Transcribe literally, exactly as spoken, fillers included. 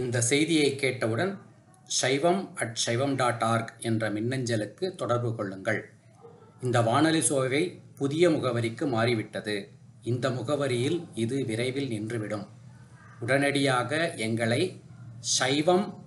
இந்த செய்தியை கேட்டவுடன் சைவம் அட் சைவம் டாட் ஆர்க் என்ற மின்னஞ்சலுக்கு தொடர்பு கொள்ளுங்கள். இந்த வானொலி சோவை புதிய முகவரிக்கு மாறிவிட்டது. இந்த முகவரியில் இது விரைவில் நின்றுவிடும். உடனடியாக எங்களை சைவம்